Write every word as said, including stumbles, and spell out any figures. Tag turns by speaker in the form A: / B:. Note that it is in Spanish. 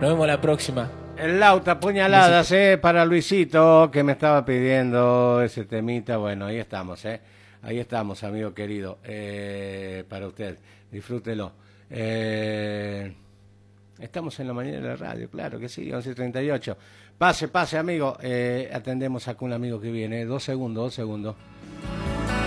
A: Nos vemos la próxima.
B: El Lauta, puñaladas, eh, para Luisito, que me estaba pidiendo ese temita. Bueno, ahí estamos, eh. Ahí estamos, amigo querido. Eh, para usted, disfrútelo. Eh, estamos en la mañana de la radio, claro que sí, once treinta y ocho. Pase, pase, amigo. Eh, atendemos acá un amigo que viene. Dos segundos, dos segundos.